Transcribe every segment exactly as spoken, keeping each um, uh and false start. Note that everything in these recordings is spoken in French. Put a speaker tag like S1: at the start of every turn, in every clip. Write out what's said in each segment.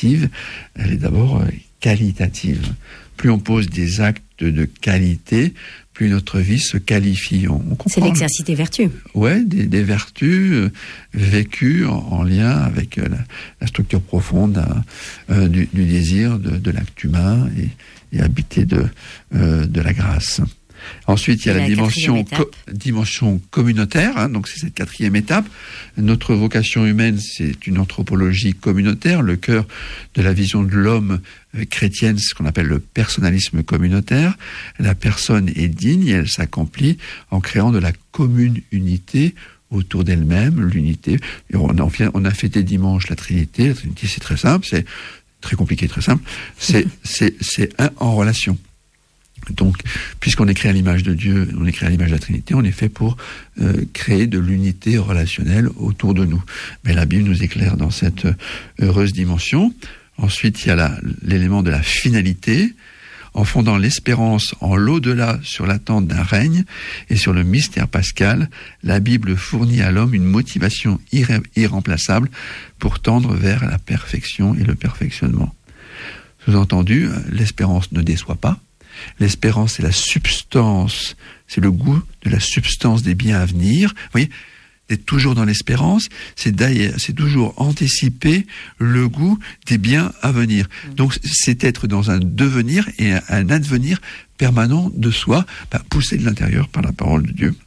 S1: quantitative, elle est d'abord euh, qualitative. Plus on pose des actes de qualité, plus notre vie se qualifie. On, on comprend.
S2: C'est l'exercice des vertus.
S1: Ouais, des, des vertus euh, vécues en, en lien avec euh, la, la structure profonde euh, du, du désir, de, de l'acte humain et, et habité de, euh, de la grâce. Ensuite, il y a la, la dimension, co- dimension communautaire, hein, donc c'est cette quatrième étape. Notre vocation humaine, c'est une anthropologie communautaire. Le cœur de la vision de l'homme euh, chrétienne, c'est ce qu'on appelle le personnalisme communautaire. La personne est digne et elle s'accomplit en créant de la commune unité autour d'elle-même, l'unité. Et on, a, on a fêté dimanche la Trinité. La Trinité, c'est très simple, c'est très compliqué, très simple. C'est, c'est, c'est un en relation. Donc, puisqu'on est créé à l'image de Dieu, on est créé à l'image de la Trinité, on est fait pour euh, créer de l'unité relationnelle autour de nous. Mais la Bible nous éclaire dans cette euh, heureuse dimension. Ensuite, il y a la, l'élément de la finalité, en fondant l'espérance en l'au-delà sur l'attente d'un règne et sur le mystère pascal. La Bible fournit à l'homme une motivation irré- irremplaçable pour tendre vers la perfection et le perfectionnement. Sous-entendu, l'espérance ne déçoit pas. L'espérance, c'est la substance, c'est le goût de la substance des biens à venir. Vous voyez, d'être toujours dans l'espérance, c'est d'ailleurs, c'est toujours anticiper le goût des biens à venir. Donc, c'est être dans un devenir et un advenir permanent de soi, bah, poussé de l'intérieur par la parole de Dieu.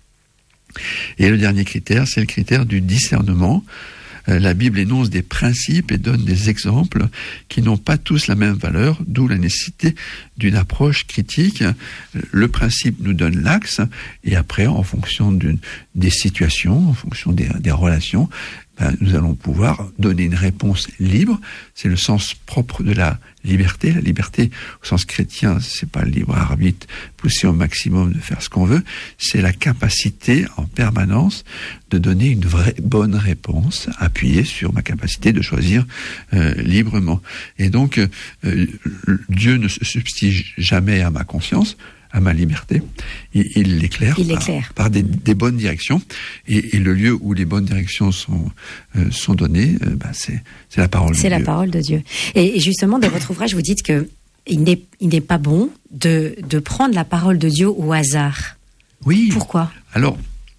S1: Et le dernier critère, c'est le critère du discernement. La Bible énonce des principes et donne des exemples qui n'ont pas tous la même valeur, d'où la nécessité d'une approche critique. Le principe nous donne l'axe, et après, en fonction d'une, des situations, en fonction des, des relations, ben, nous allons pouvoir donner une réponse libre. C'est le sens propre de la liberté. La liberté, au sens chrétien, c'est pas le libre arbitre poussé au maximum de faire ce qu'on veut. C'est la capacité en permanence de donner une vraie bonne réponse, appuyée sur ma capacité de choisir euh, librement. Et donc, euh, Dieu ne se substitue jamais à ma conscience, à ma liberté. Il, il l'éclaire,
S2: il
S1: par,
S2: l'éclaire.
S1: par des, des bonnes directions. Et, et le lieu où les bonnes directions sont, euh, sont données, euh, bah c'est, c'est la parole de Dieu.
S2: C'est la parole de Dieu. Et, et justement, dans votre ouvrage, vous dites que il n'est, il n'est pas bon de, de prendre la parole de Dieu au hasard.
S1: Oui.
S2: Pourquoi ?
S1: Alors,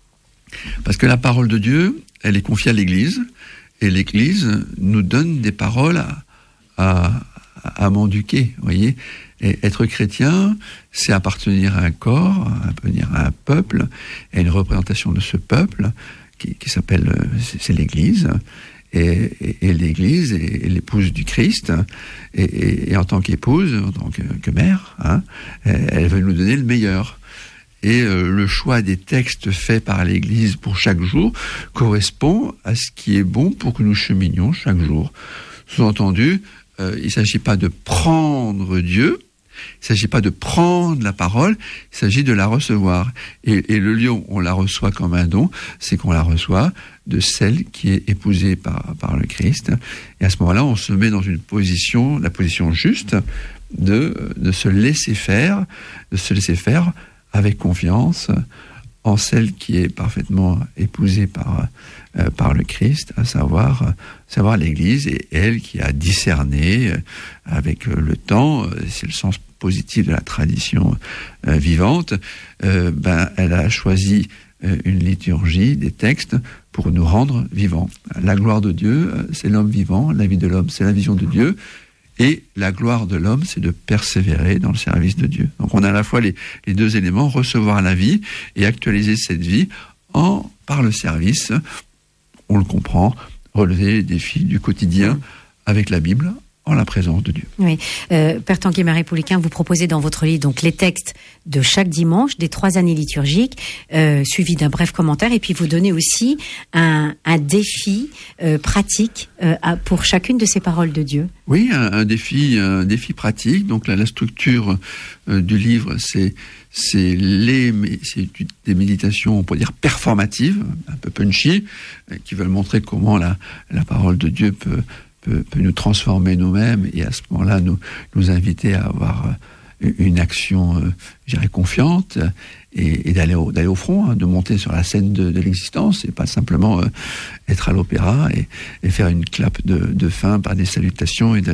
S1: parce que la parole de Dieu, elle est confiée à l'Église, et l'Église nous donne des paroles à, à, à m'enduquer, vous voyez. Et être chrétien, c'est appartenir à un corps, appartenir à un peuple, et une représentation de ce peuple qui, qui s'appelle, c'est, c'est l'Église. Et, et, et l'Église est, est l'épouse du Christ, et, et, et en tant qu'épouse, en tant que, que mère, hein, elle veut nous donner le meilleur. Et euh, le choix des textes faits par l'Église pour chaque jour correspond à ce qui est bon pour que nous cheminions chaque jour. Sous-entendu, euh, il ne s'agit pas de prendre Dieu, il ne s'agit pas de prendre la parole, il s'agit de la recevoir. Et, et le lieu où on la reçoit comme un don, c'est qu'on la reçoit de celle qui est épousée par, par le Christ. Et à ce moment-là, on se met dans une position, la position juste, de, de se laisser faire, de se laisser faire avec confiance en celle qui est parfaitement épousée par, euh, par le Christ, à savoir, euh, savoir l'Église, et elle qui a discerné euh, avec euh, le temps, euh, c'est le sens positif de la tradition euh, vivante, euh, ben, elle a choisi euh, une liturgie, des textes, pour nous rendre vivants. La gloire de Dieu, euh, c'est l'homme vivant, la vie de l'homme, c'est la vision de Dieu, et la gloire de l'homme, c'est de persévérer dans le service de Dieu. Donc on a à la fois les, les deux éléments, recevoir la vie et actualiser cette vie en, par le service, on le comprend, relever les défis du quotidien avec la Bible, en la présence de Dieu.
S2: Oui, euh, Père Tanguy-Marie Pouliquen, vous proposez dans votre livre donc les textes de chaque dimanche des trois années liturgiques, euh, suivis d'un bref commentaire, et puis vous donnez aussi un, un défi euh, pratique euh, à, pour chacune de ces paroles de Dieu.
S1: Oui, un, un défi, un défi pratique. Donc la, la structure euh, du livre, c'est c'est les, c'est des méditations, on pourrait dire performatives, un peu punchy, qui veulent montrer comment la la parole de Dieu peut Peut, peut nous transformer nous-mêmes, et à ce moment-là nous, nous inviter à avoir une action, euh, je dirais, confiante, et, et d'aller, au, d'aller au front, hein, de monter sur la scène de, de l'existence, et pas simplement euh, être à l'opéra et, et faire une clap de, de fin par des salutations et